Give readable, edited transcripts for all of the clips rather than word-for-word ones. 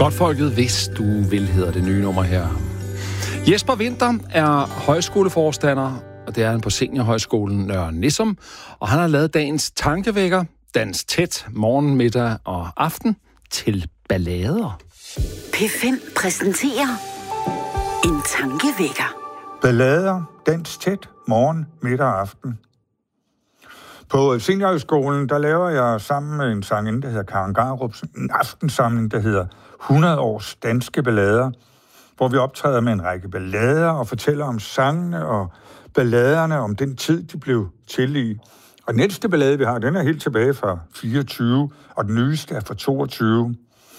Godtfolket, hvis du vil, hedder det nye nummer her. Jesper Winther er højskoleforstander, og det er han på Seniorhøjskolen Nørre Nissum, og han har lavet dagens tankevækker, dans tæt, morgen, middag og aften til ballader. P5 præsenterer en tankevækker. Ballader, dans tæt, morgen, middag og aften. På Seniorhøjskolen, der laver jeg sammen med en sangerinde, der hedder Karen Garup, en aftensamling, der hedder 100 års danske ballader, hvor vi optræder med en række ballader og fortæller om sangene og balladerne, om den tid, de blev til i. Og den ældste ballade, vi har, den er helt tilbage fra 24, og den nyeste er fra 22.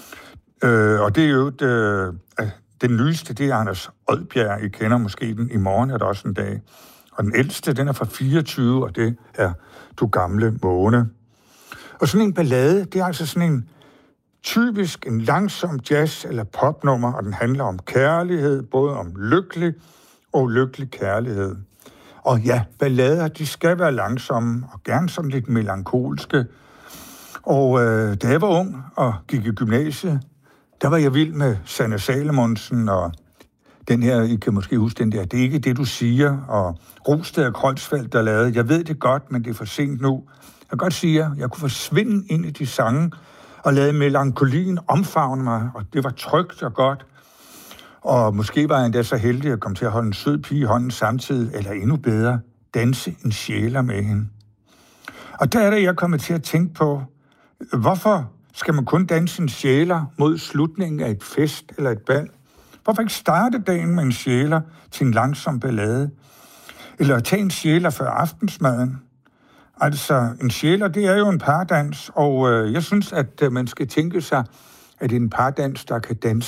Og det er jo den nyeste, det er Anders Odbjerg. I kender måske den. I morgen er der også en dag. Og den ældste, den er fra 24, og det er Du gamle måne. Og sådan en ballade, det er altså sådan en typisk en langsom jazz- eller popnummer, og den handler om kærlighed, både om lykkelig og ulykkelig kærlighed. Og ja, ballader, de skal være langsomme, og gerne sådan lidt melankolske. Og da jeg var ung og gik i gymnasiet, der var jeg vild med Sanne Salomonsen, og den her, I kan måske huske den der, det er ikke det, du siger, og Rosted og Kreuzfeldt, der lavede, jeg ved det godt, men det er for sent nu. Jeg kan godt sige, at jeg kunne forsvinde ind i de sange, og lade melankolien omfavne mig, og det var trygt og godt. Og måske var jeg endda så heldig at komme til at holde en sød pige i hånden samtidig, eller endnu bedre, danse en sjæler med hende. Og der er det, jeg kommer til at tænke på, hvorfor skal man kun danse en sjæler mod slutningen af et fest eller et bal? Hvorfor ikke starte dagen med en sjæler til en langsom ballade? Eller tage en sjæler før aftensmaden? Altså, en sjæler, det er jo en pardans, og jeg synes, at man skal tænke sig, at det er en pardans, der kan danse